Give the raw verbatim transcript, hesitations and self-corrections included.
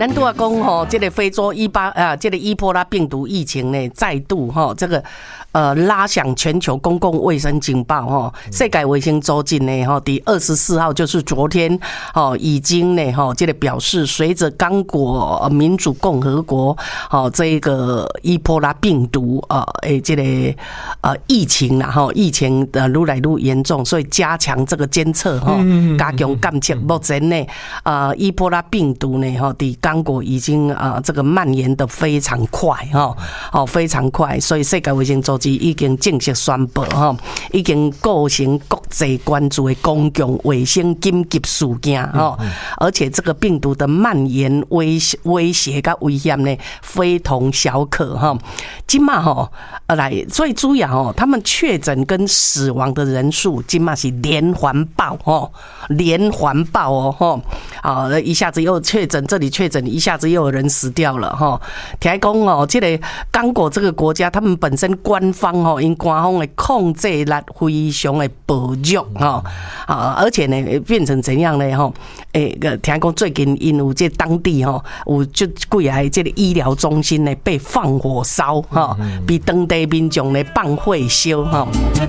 咱都要讲吼，这个非洲伊巴啊，这个伊波拉病毒疫情呢，再度哈这个呃拉响全球公共卫生警报哈。世界卫生组织呢哈，第二十四号就是昨天哦，已经呢哈这个表示，随着刚果民主共和国哦这个伊波拉病毒呃诶这个呃疫情啦哈，疫情的愈来愈严重，所以加强这个监测哈，加强监测。目前呢，呃伊波拉病毒呢哈，伫刚果已经啊，这个蔓延的非常快哈，哦，非常快，所以世界卫生组织已经正式宣布哈，已经构成国际关注的公共卫生紧急事件哈，而且这个病毒的蔓延威威胁跟危险呢，非同小可哈。今嘛哈，来最主要哦，他们确诊跟死亡的人数今嘛是连环爆哦，连环爆哦哈，啊，一下子又确诊，这里确诊，一下子又有人死掉了哈。听讲哦，这个刚果这个国家，他们本身官方哦，因官方的控制力非常的薄弱哈啊，而且呢，变成怎样呢哈？诶，听讲最近因有这当地哈，有就几个这个医疗中心呢被放火烧哈，比当地民众呢放火烧哈。